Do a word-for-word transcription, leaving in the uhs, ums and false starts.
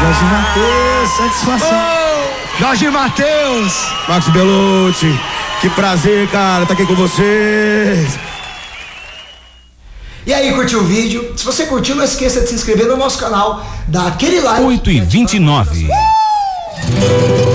Jorge Mateus, satisfação. Oh, Jorge Mateus. Max Belucci, que prazer, cara, tá aqui com vocês. E aí, curtiu o vídeo? Se você curtiu, não esqueça de se inscrever no nosso canal, dar aquele like. oito e vinte e nove. Uh!